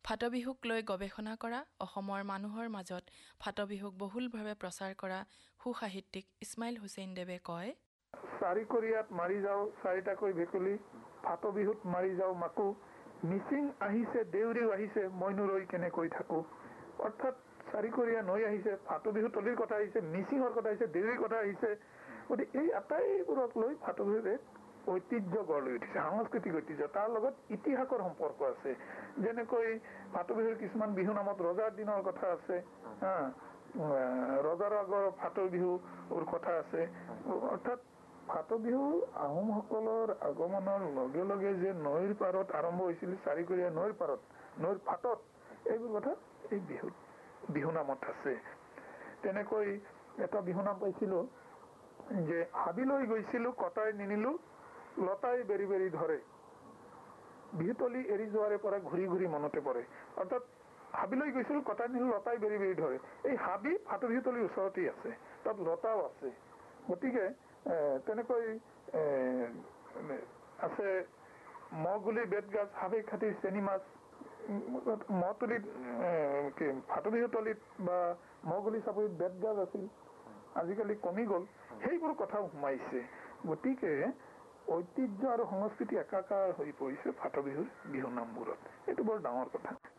ফাটবিহুক লৈ গৱেষণা কৰা, অসমৰ মানুহৰ মাজত ফাটবিহুক বহুলভাৱে প্ৰচাৰ কৰা সুসাহিত্যিক ইছমাইল হুছেইন দেৱে কয়, চাৰিকৰীয়াত মাৰি যাওঁ চাৰিটাকৈ ভেকুলী, ফাটবিহুত মাৰি যাওঁ মাকো, মিচিং আহিছে দেউৰীও আহিছে মইনো ৰৈ কেনেকৈ থাকো। অৰ্থাৎ চাৰিকৰীয়া নৈ আহিছে, ফাটবিহু তলিৰ কথা আহিছে, মিচিঙৰ কথা আহিছে, দেউৰীৰ কথা আহিছে। গতিকে এই আটাইবোৰক লৈ ফাটবিহুৰ এক ঐতিহ্য গঢ় লৈ উঠিছে, সাংস্কৃতিক ঐতিহ্য। তাৰ লগত ইতিহাসৰ সম্পৰ্ক আছে। যেনেকৈ ফাটবিহুৰ কিছুমান বিহু নামত ৰজাৰ দিনৰ কথা আছে, ৰজাৰ আগৰ ফাটবিহুৰ কথা আছে। অৰ্থাৎ ফাটবিহু আহোমসকলৰ আগমনৰ লগে লগে যে নৈৰ পাৰত আৰম্ভ হৈছিল, চাৰিকৰীয়া নৈৰ পাৰত, নৈৰ ফাটত, এইবোৰ কথা এই বিহু নামত আছে। তেনেকৈ এটা বিহু নাম পাইছিলো যে হাবিলৈ গৈছিলো কটাই নিনিলো, লতাই বেৰি বেৰি ধৰে, বিহুতলি এৰি যোৱাৰে পৰা ঘূৰি ঘূৰি মনতে পৰে। অৰ্থাৎ হাবিলৈ গৈছিলো কটাই নিনিলো, লতাই বেৰি বেৰি ধৰে। এই হাবি ফাটবিহুতলিৰ ওচৰতেই আছে, তাত লতাও আছে। গতিকে তেনেকৈ আছে মগুলি বেতগাজ হাবি খাটিৰ চেনি মাছ, মহতলিত ফাটবিহুতলিত বা মগুলি চাপৰিত বেতগাজ আছিল, আজিকালি কমি গ'ল। সেইবোৰ কথাও সোমাইছে। গতিকে ঐতিহ্য আৰু সংস্কৃতি একাকাৰ হৈ পৰিছে ফাটবিহুৰ বিহু নামবোৰত। এইটো বৰ ডাঙৰ কথা।